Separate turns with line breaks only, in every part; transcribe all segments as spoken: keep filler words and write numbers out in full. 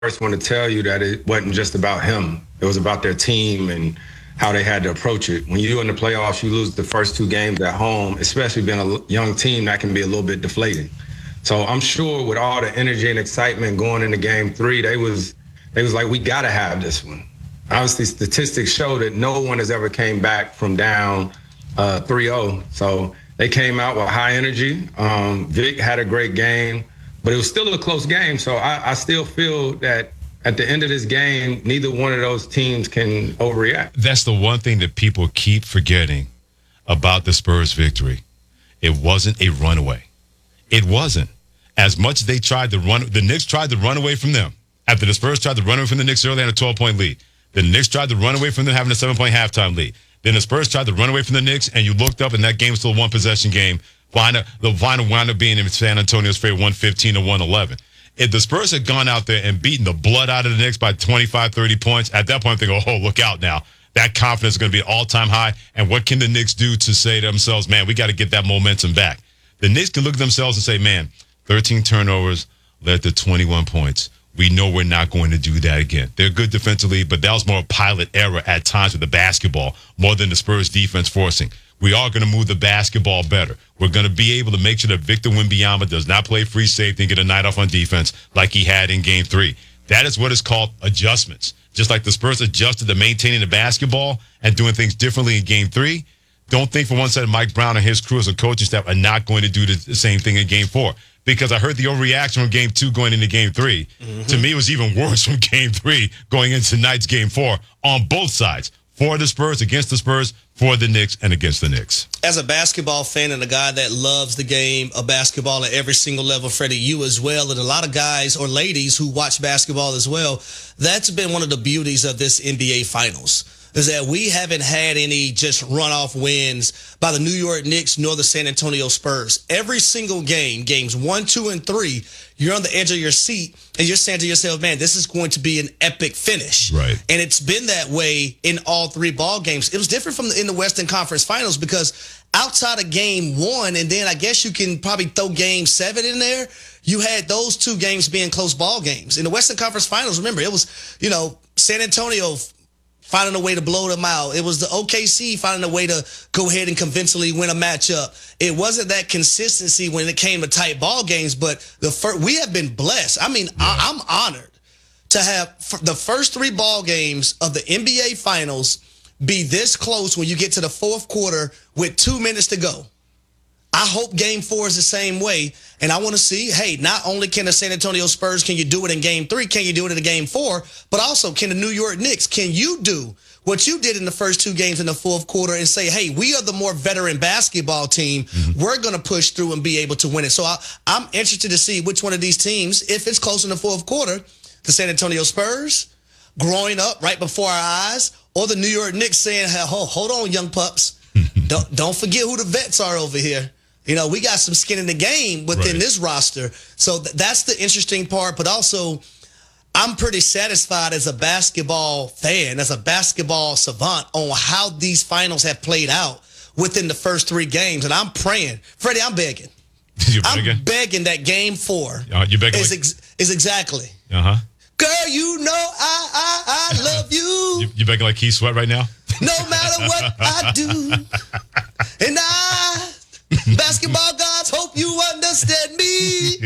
first one to tell you that it wasn't just about him. It was about their team and how they had to approach it. When you're in the playoffs, you lose the first two games at home, especially being a young team, that can be a little bit deflating. So I'm sure with all the energy and excitement going into game three, they was they was like, we got to have this one. Obviously, statistics show that no one has ever came back from down uh, three oh. So they came out with high energy. Um, Vic had a great game, but it was still a close game. So I, I still feel that at the end of this game, neither one of those teams can overreact.
That's the one thing that people keep forgetting about the Spurs victory. It wasn't a runaway. It wasn't. As much as they tried to run, the Knicks tried to run away from them. After the Spurs tried to run away from the Knicks early on a twelve-point lead. The Knicks tried to run away from them having a seven-point halftime lead. Then the Spurs tried to run away from the Knicks, and you looked up, and that game was still a one-possession game. Final, the final wound up being in San Antonio's favor, one fifteen to one eleven. If the Spurs had gone out there and beaten the blood out of the Knicks by twenty-five, thirty points, at that point they go, oh, look out now. That confidence is going to be an all-time high. And what can the Knicks do to say to themselves, man, we got to get that momentum back? The Knicks can look at themselves and say, man, thirteen turnovers led to twenty-one points. We know we're not going to do that again. They're good defensively, but that was more a pilot error at times with the basketball, more than the Spurs defense forcing. We are going to move the basketball better. We're going to be able to make sure that Victor Wembanyama does not play free safety and get a night off on defense like he had in game three. That is what is called adjustments. Just like the Spurs adjusted to maintaining the basketball and doing things differently in game three, don't think for one second Mike Brown and his crew as a coaching staff are not going to do the same thing in game four. Because I heard the overreaction from game two going into game three. Mm-hmm. To me, it was even worse from game three going into tonight's game four on both sides. For the Spurs, against the Spurs, for the Knicks, and against the Knicks.
As a basketball fan and a guy that loves the game of basketball at every single level, Freddie, you as well, and a lot of guys or ladies who watch basketball as well, that's been one of the beauties of this N B A Finals. Is that we haven't had any just runoff wins by the New York Knicks nor the San Antonio Spurs. Every single game, games one, two, and three, you're on the edge of your seat and you're saying to yourself, man, this is going to be an epic finish.
Right.
And it's been that way in all three ball games. It was different from the, in the Western Conference Finals because outside of game one, and then I guess you can probably throw game seven in there, you had those two games being close ball games. In the Western Conference Finals, remember, it was, you know, San Antonio finding a way to blow them out. It was the O K C finding a way to go ahead and convincingly win a matchup. It wasn't that consistency when it came to tight ball games, but the first, we have been blessed. I mean, yeah. I, I'm honored to have f- the first three ball games of the N B A Finals be this close when you get to the fourth quarter with two minutes to go. I hope game four is the same way. And I want to see, hey, not only can the San Antonio Spurs, can you do it in game three, can you do it in game four, but also can the New York Knicks, can you do what you did in the first two games in the fourth quarter and say, hey, we are the more veteran basketball team. Mm-hmm. We're going to push through and be able to win it. So I, I'm interested to see which one of these teams, if it's close in the fourth quarter, the San Antonio Spurs growing up right before our eyes, or the New York Knicks saying, hey, hold, hold on, young pups. don't, don't forget who the vets are over here. You know, we got some skin in the game within right. this roster. So th- that's the interesting part. But also, I'm pretty satisfied as a basketball fan, as a basketball savant, on how these finals have played out within the first three games. And I'm praying. Freddie, I'm begging.
You're begging?
I'm begging that game four
uh, you begging
is,
like-
ex- is exactly.
Uh-huh.
Girl, you know I, I, I love you.
you. You begging like Keith Sweat right now?
No matter what I do. And I... basketball gods, hope you understand me.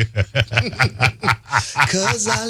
Cause I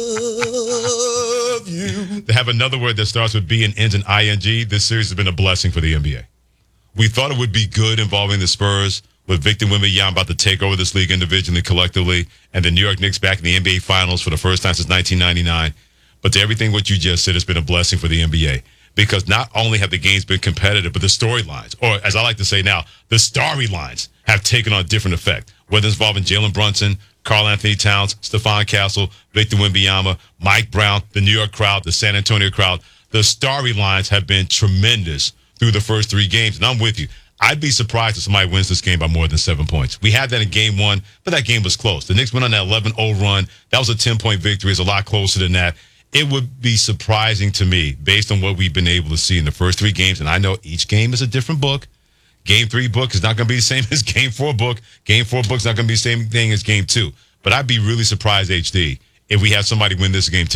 love you.
To have another word that starts with B and ends in I N G, this series has been a blessing for the N B A. We thought it would be good involving the Spurs with Victor Wembanyama about to take over this league individually, collectively, and the New York Knicks back in the N B A Finals for the first time since nineteen ninety-nine. But to everything what you just said, it's been a blessing for the N B A. Because not only have the games been competitive, but the storylines, or as I like to say now, the starry lines have taken on a different effect. Whether it's involving Jalen Brunson, Karl Anthony Towns, Stephon Castle, Victor Wembanyama, Mike Brown, the New York crowd, the San Antonio crowd, the starry lines have been tremendous through the first three games. And I'm with you. I'd be surprised if somebody wins this game by more than seven points. We had that in game one, but that game was close. The Knicks went on that eleven oh run. That was a ten-point victory. It's a lot closer than that. It would be surprising to me, based on what we've been able to see in the first three games, and I know each game is a different book. Game three book is not going to be the same as game four book. Game four book is not going to be the same thing as game two. But I'd be really surprised, H D, if we had somebody win this game